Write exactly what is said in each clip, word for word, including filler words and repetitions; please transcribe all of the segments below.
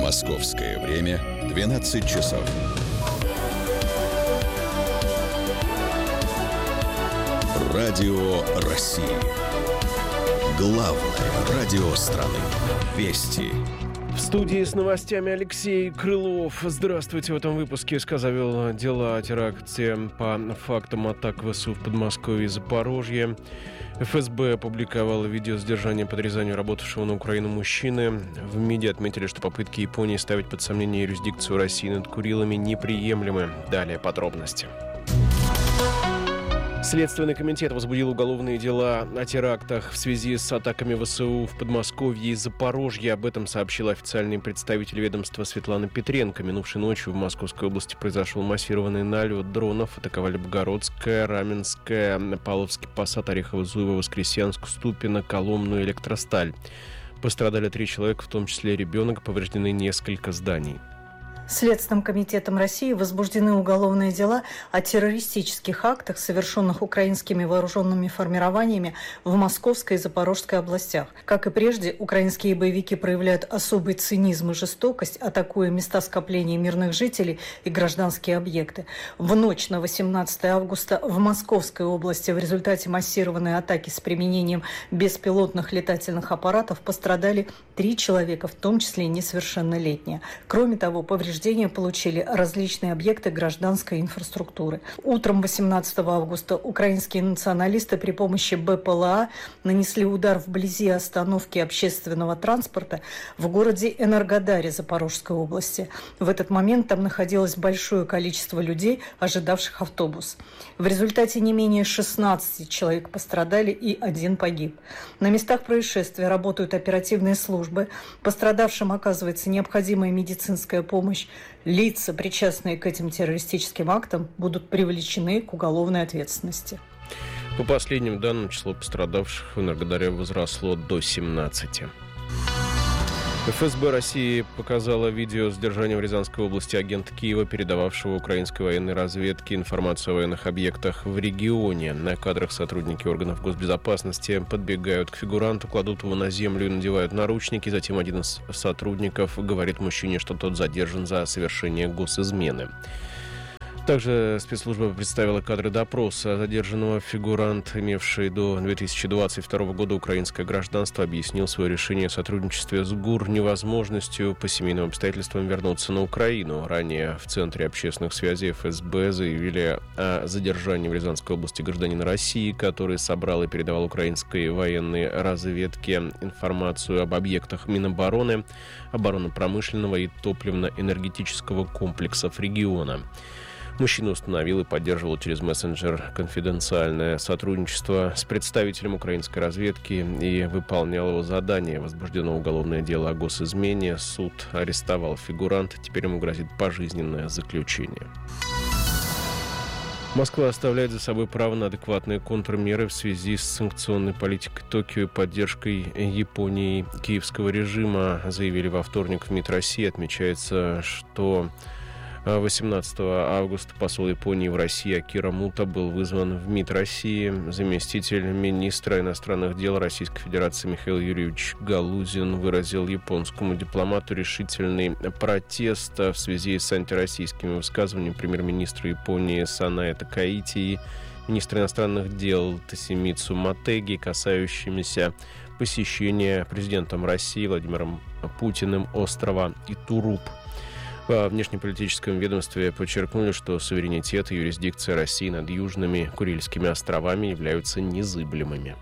Московское время двенадцать часов. Радио России. Главное радио страны. Вести. В студии с новостями Алексей Крылов. Здравствуйте. В этом выпуске сказал дела о теракте по фактам атак ВСУ в Подмосковье и Запорожье. эф эс бэ опубликовало видео задержания по отрезанию работавшего на Украину мужчины. В МИДе отметили, что попытки Японии ставить под сомнение юрисдикцию России над Курилами неприемлемы. Далее подробности. Следственный комитет возбудил уголовные дела о терактах в связи с атаками ВСУ в Подмосковье и Запорожье. Об этом сообщил официальный представитель ведомства Светлана Петренко. Минувшей ночью в Московской области произошел массированный налет дронов. Атаковали Богородское, Раменское, Павловский Посад, Орехово-Зуево, Воскресенск, Ступино, Коломну, Электросталь. Пострадали три человека, в том числе ребенок, повреждены несколько зданий. Следственным комитетом России возбуждены уголовные дела о террористических актах, совершенных украинскими вооруженными формированиями в Московской и Запорожской областях. Как и прежде, украинские боевики проявляют особый цинизм и жестокость, атакуя места скопления мирных жителей и гражданские объекты. В ночь на восемнадцатое августа в Московской области в результате массированной атаки с применением беспилотных летательных аппаратов пострадали три человека, в том числе несовершеннолетние. Кроме того, повреждения получили различные объекты гражданской инфраструктуры. Утром восемнадцатого августа украинские националисты при помощи бэ пэ эл а нанесли удар вблизи остановки общественного транспорта в городе Энергодаре Запорожской области. В этот момент там находилось большое количество людей, ожидавших автобус. В результате не менее шестнадцати человек пострадали и один погиб. На местах происшествия работают оперативные службы. Пострадавшим оказывается необходимая медицинская помощь. Лица, причастные к этим террористическим актам, будут привлечены к уголовной ответственности. По последним данным, число пострадавших в Энергодаре возросло до семнадцати. эф эс бэ России показала видео задержания в Рязанской области агента Киева, передававшего украинской военной разведке информацию о военных объектах в регионе. На кадрах сотрудники органов госбезопасности подбегают к фигуранту, кладут его на землю и надевают наручники. Затем один из сотрудников говорит мужчине, что тот задержан за совершение госизмены. Также спецслужба представила кадры допроса задержанного. Фигурант, имевший до две тысячи двадцать второго года украинское гражданство, объяснил свое решение о сотрудничестве с ГУР невозможностью по семейным обстоятельствам вернуться на Украину. Ранее в Центре общественных связей эф эс бэ заявили о задержании в Рязанской области гражданина России, который собрал и передавал украинской военной разведке информацию об объектах Минобороны, оборонно-промышленного и топливно-энергетического комплексов региона. Мужчина установил и поддерживал через мессенджер конфиденциальное сотрудничество с представителем украинской разведки и выполнял его задание. Возбуждено уголовное дело о госизмене. Суд арестовал фигуранта. Теперь ему грозит пожизненное заключение. Москва оставляет за собой право на адекватные контрмеры в связи с санкционной политикой Токио и поддержкой Японии киевского режима, заявили во вторник в МИД России. Отмечается, что восемнадцатого августа посол Японии в России Акира Мута был вызван в МИД России. Заместитель министра иностранных дел Российской Федерации Михаил Юрьевич Галузин выразил японскому дипломату решительный протест в связи с антироссийскими высказываниями премьер-министра Японии Санае Такаити и министра иностранных дел Тосимицу Матеги, касающимися посещения президентом России Владимиром Путиным острова Итуруп. Во внешнеполитическом ведомстве подчеркнули, что суверенитет и юрисдикция России над Южными Курильскими островами являются незыблемыми.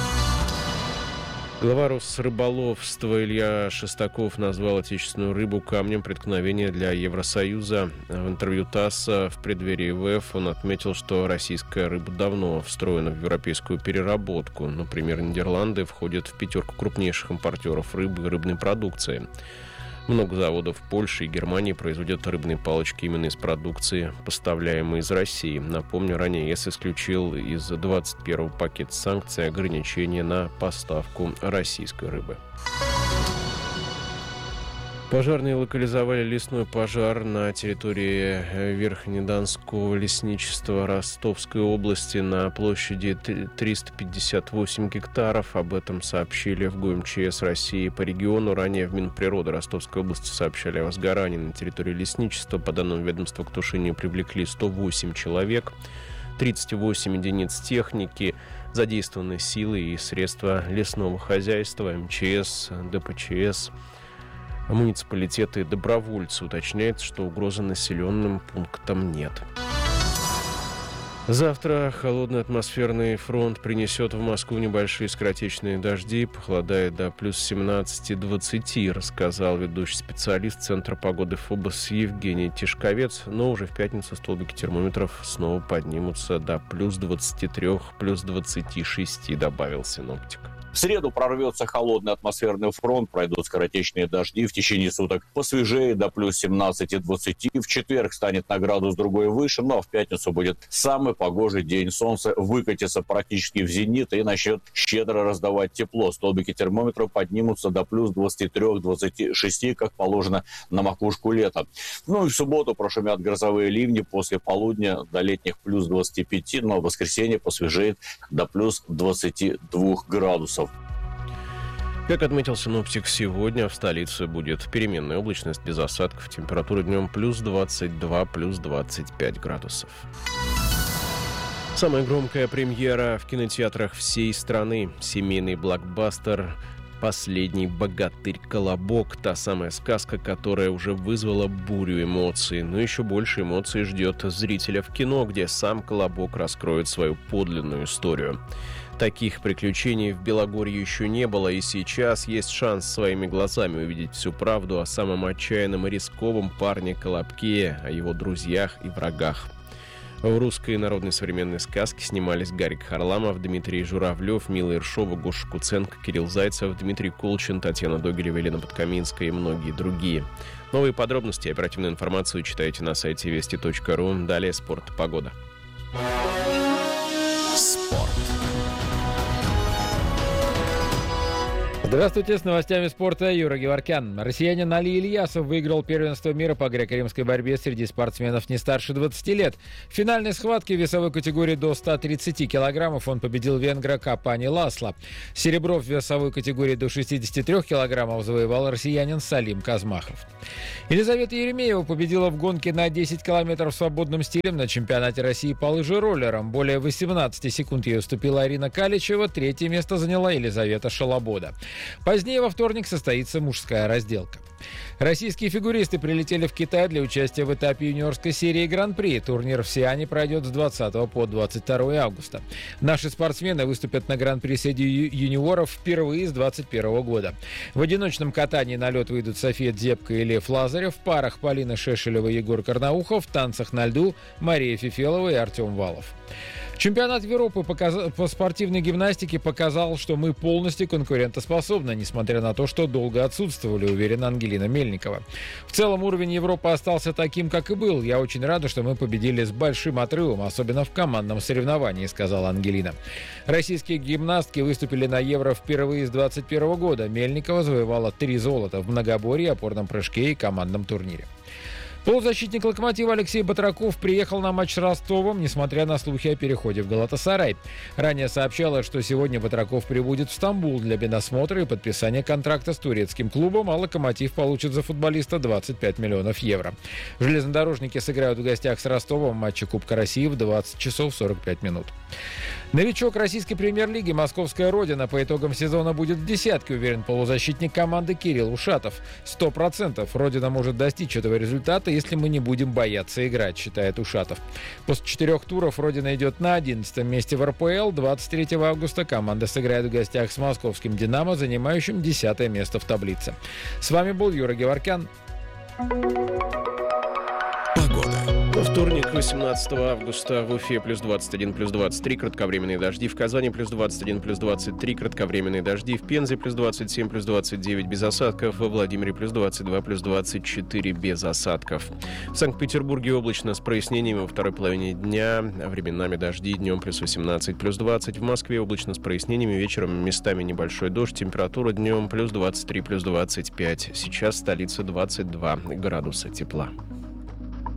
Глава Росрыболовства Илья Шестаков назвал отечественную рыбу камнем преткновения для Евросоюза. В интервью ТАСС в преддверии вэ эф он отметил, что российская рыба давно встроена в европейскую переработку. Например, Нидерланды входят в пятерку крупнейших импортеров рыбы и рыбной продукции. Много заводов в Польше и Германии производят рыбные палочки именно из продукции, поставляемой из России. Напомню, ранее ЕС исключил из двадцать первого пакета санкций ограничения на поставку российской рыбы. Пожарные локализовали лесной пожар на территории Верхнедонского лесничества Ростовской области на площади триста пятьдесят восемь гектаров. Об этом сообщили в ГУМЧС России по региону. Ранее в Минприроды Ростовской области сообщали о возгорании на территории лесничества. По данным ведомства, к тушению привлекли сто восемь человек, тридцать восемь единиц техники, задействованы силы и средства лесного хозяйства, МЧС, ДПЧС, муниципалитеты и добровольцы. Уточняется, что угрозы населенным пунктам нет. Завтра холодный атмосферный фронт принесет в Москву небольшие скоротечные дожди. Похолодает до плюс семнадцати-двадцати, рассказал ведущий специалист Центра погоды ФОБОС Евгений Тишковец. Но уже в пятницу столбики термометров снова поднимутся до плюс двадцати трёх, плюс двадцати шести, добавил синоптик. В среду прорвется холодный атмосферный фронт, пройдут скоротечные дожди, в течение суток посвежее до плюс семнадцати-двадцати. В четверг станет на градус другой выше, но в пятницу будет самый погожий день. Солнце выкатится практически в зенит и начнет щедро раздавать тепло. Столбики термометров поднимутся до плюс двадцати трёх - двадцати шести, как положено на макушку лета. Ну и в субботу прошумят грозовые ливни, после полудня до летних плюс двадцати пяти, но в воскресенье посвежеет до плюс двадцати двух градусов. Как отметил синоптик, сегодня в столице будет переменная облачность без осадков. Температура днем плюс двадцать два, плюс двадцать пять градусов. Самая громкая премьера в кинотеатрах всей страны. Семейный блокбастер «Последний богатырь-колобок». Та самая сказка, которая уже вызвала бурю эмоций. Но еще больше эмоций ждет зрителя в кино, где сам Колобок раскроет свою подлинную историю. Таких приключений в Белогорье еще не было, и сейчас есть шанс своими глазами увидеть всю правду о самом отчаянном и рисковом парне Колобке, о его друзьях и врагах. В русской народной современной сказке снимались Гарик Харламов, Дмитрий Журавлев, Мила Ершова, Гоша Куценко, Кирилл Зайцев, Дмитрий Колчин, Татьяна Догилева, Елена Подкаминская и многие другие. Новые подробности и оперативную информацию читайте на сайте вести точка ру. Далее спорт, погода. Спорт. Здравствуйте, с новостями спорта Юра Геворкян. Россиянин Али Ильясов выиграл первенство мира по греко-римской борьбе среди спортсменов не старше двадцати лет. В финальной схватке в весовой категории до ста тридцати килограммов он победил венгра Капани Ласло. Серебро в весовой категории до шестидесяти трёх килограммов завоевал россиянин Салим Казмахов. Елизавета Еремеева победила в гонке на десять километров свободным стилем на чемпионате России по лыжероллерам. Более восемнадцати секунд ей уступила Арина Каличева. Третье место заняла Елизавета Шалобода. Позднее во вторник состоится мужская разделка. Российские фигуристы прилетели в Китай для участия в этапе юниорской серии Гран-при. Турнир в Сиане пройдет с двадцатого по двадцать второе августа. Наши спортсмены выступят на Гран-при среди юниоров впервые с двадцать первого года. В одиночном катании на лед выйдут София Дзепко и Лев Лазарев, в парах Полина Шешелева и Егор Карнаухов, в танцах на льду Мария Фефелова и Артем Валов. Чемпионат Европы показ... по спортивной гимнастике показал, что мы полностью конкурентоспособны, несмотря на то, что долго отсутствовали, уверена Ангелина Мельникова. В целом уровень Европы остался таким, как и был. Я очень рада, что мы победили с большим отрывом, особенно в командном соревновании, сказала Ангелина. Российские гимнастки выступили на Евро впервые с двадцать первого года. Мельникова завоевала три золота в многоборье, опорном прыжке и командном турнире. Полузащитник «Локомотива» Алексей Батраков приехал на матч с Ростовом, несмотря на слухи о переходе в «Галатасарай». Ранее сообщалось, что сегодня Батраков прибудет в Стамбул для медосмотра и подписания контракта с турецким клубом, а «Локомотив» получит за футболиста двадцать пять миллионов евро. Железнодорожники сыграют в гостях с Ростовом в матче Кубка России в двадцать часов сорок пять минут. Новичок российской премьер-лиги «Московская Родина» по итогам сезона будет в десятке, уверен полузащитник команды Кирилл Ушатов. Сто процентов Родина может достичь этого результата, если мы не будем бояться играть, считает Ушатов. После четырех туров Родина идет на одиннадцатом месте в эр пэ эл. двадцать третьего августа команда сыграет в гостях с московским «Динамо», занимающим десятое место в таблице. С вами был Юра Геворкян. Погода. Во вторник, восемнадцатого августа, в Уфе плюс двадцать один, плюс двадцать три, кратковременные дожди. В Казани плюс двадцать один, плюс двадцать три, кратковременные дожди. В Пензе плюс двадцать семь, плюс двадцать девять, без осадков. Во Владимире плюс двадцать два, плюс двадцать четыре, без осадков. В Санкт-Петербурге облачно с прояснениями во второй половине дня. Временами дожди, днем плюс восемнадцать, плюс двадцать. В Москве облачно с прояснениями, вечером местами небольшой дождь. Температура днем плюс двадцать три, плюс двадцать пять. Сейчас в столице двадцать два градуса тепла.